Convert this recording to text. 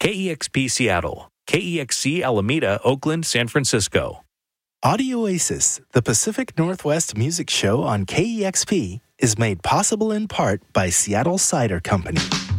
KEXP Seattle, KEXC Alameda, Oakland, San Francisco. Audio Oasis, the Pacific Northwest music show on KEXP, is made possible in part by Seattle Cider Company.